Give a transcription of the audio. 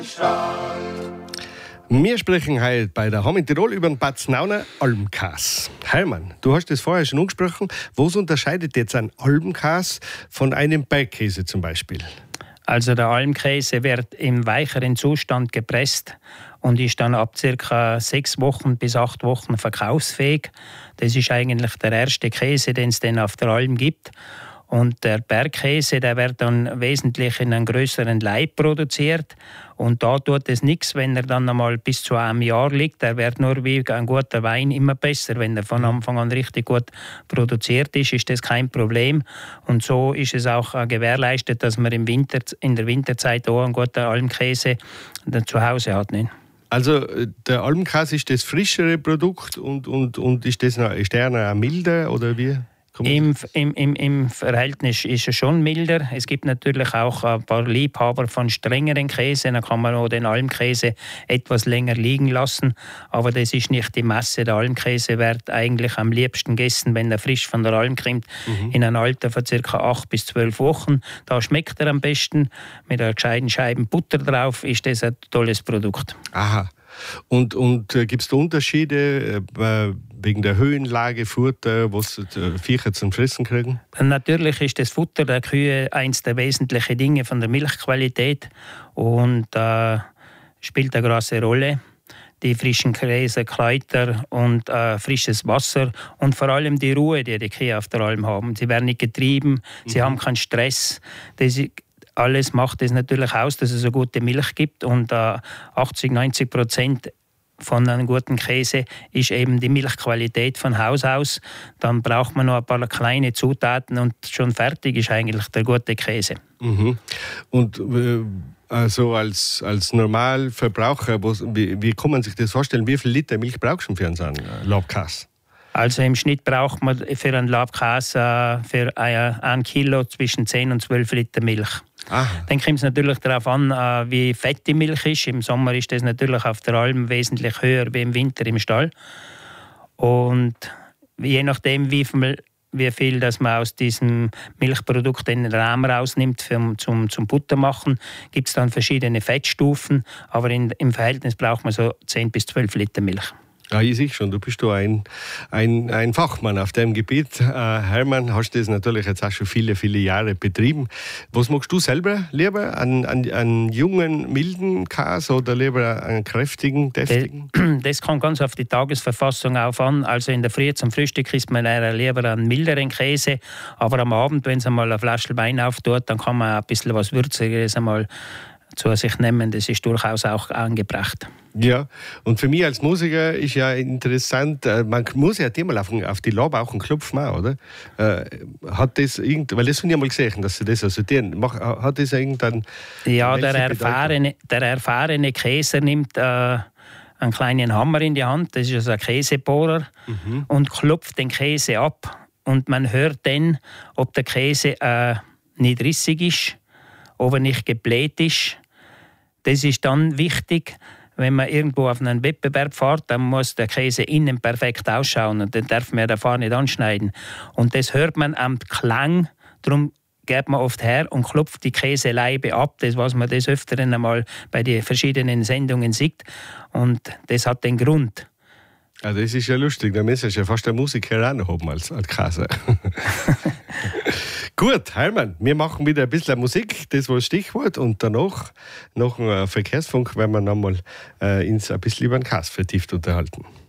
Wir sprechen heute bei der Ham in Tirol über den Batznauner Almkäse. Hermann, du hast das vorher schon angesprochen. Was unterscheidet jetzt ein Almkäse von einem Bergkäse zum Beispiel? Also der Almkäse wird im weicheren Zustand gepresst und ist dann ab ca. 6 Wochen bis 8 Wochen verkaufsfähig. Das ist eigentlich der erste Käse, den es dann auf der Alm gibt. Und der Bergkäse, der wird dann wesentlich in einem größeren Leib produziert. Und da tut es nichts, wenn er dann einmal bis zu einem Jahr liegt. Der wird nur wie ein guter Wein immer besser. Wenn er von Anfang an richtig gut produziert ist, ist das kein Problem. Und so ist es auch gewährleistet, dass man in der Winterzeit auch einen guten Almkäse zu Hause hat. Nicht? Also der Almkäse ist das frischere Produkt und ist der noch milder oder wie? Im Verhältnis ist er schon milder. Es gibt natürlich auch ein paar Liebhaber von strengeren Käse. Dann kann man auch den Almkäse etwas länger liegen lassen. Aber das ist nicht die Masse. Der Almkäse wird eigentlich am liebsten gegessen, wenn er frisch von der Alm kommt, in einem Alter von ca. 8 bis 12 Wochen. Da schmeckt er am besten. Mit einer gescheiten Scheibe Butter drauf ist das ein tolles Produkt. Aha. Und gibt es da Unterschiede wegen der Höhenlage, Futter, was die Viecher zum Fressen kriegen? Natürlich ist das Futter der Kühe eines der wesentlichen Dinge von der Milchqualität und spielt eine große Rolle. Die frischen Gräser, Kräuter und frisches Wasser und vor allem die Ruhe, die Kühe auf der Alm haben. Sie werden nicht getrieben, sie haben keinen Stress. Alles macht es natürlich aus, dass es eine gute Milch gibt und 80-90% von einem guten Käse ist eben die Milchqualität von Haus aus. Dann braucht man noch ein paar kleine Zutaten und schon fertig ist eigentlich der gute Käse. Mhm. Und also als Normalverbraucher, wie kann man sich das vorstellen? Wie viel Liter Milch brauchst du für einen Labkäse? Also im Schnitt braucht man für einen Labkäse für 1 Kilo zwischen 10 und 12 Liter Milch. Aha. Dann kommt es natürlich darauf an, wie fett die Milch ist. Im Sommer ist das natürlich auf der Alm wesentlich höher wie im Winter im Stall. Und je nachdem, wie viel dass man aus diesem Milchprodukt den Rahmen rausnimmt zum Butter machen, gibt es dann verschiedene Fettstufen. Aber im Verhältnis braucht man so 10 bis 12 Liter Milch. Ja, ich sehe schon, du bist ein Fachmann auf dem Gebiet. Hermann, hast das natürlich jetzt auch schon viele, viele Jahre betrieben. Was magst du selber lieber? Einen jungen, milden Käse oder lieber einen kräftigen, deftigen? Das kommt ganz auf die Tagesverfassung auf an. Also in der Früh zum Frühstück isst man lieber einen milderen Käse. Aber am Abend, wenn es einmal eine Flasche Wein auftut, dann kann man ein bisschen was Würzigeres einmal zu sich nehmen. Das ist durchaus auch angebracht. Ja, und für mich als Musiker ist ja interessant, man muss ja immer auf die Laube auch einen Klopfen machen, oder? Hat das weil das habe ich ja mal gesehen, dass sie das assoziieren. Hat das irgendein... Ja, der erfahrene Käser nimmt einen kleinen Hammer in die Hand, das ist also ein Käsebohrer, und klopft den Käse ab. Und man hört dann, ob der Käse nicht rissig ist, ob er nicht gebläht ist. Das ist dann wichtig. Wenn man irgendwo auf einen Wettbewerb fährt, dann muss der Käse innen perfekt ausschauen und dann darf man den Fahr nicht anschneiden. Und das hört man am Klang, darum geht man oft her und klopft die Käseleibe ab, das was man des Öfteren einmal bei den verschiedenen Sendungen sieht. Und das hat den Grund. Also das ist ja lustig, da müsstest du ja fast einen Musiker auch noch haben als Käse. Gut, Hermann, wir machen wieder ein bisschen Musik, das war das Stichwort. Und danach, nach dem Verkehrsfunk, werden wir nochmal uns ein bisschen über den Käse vertieft unterhalten.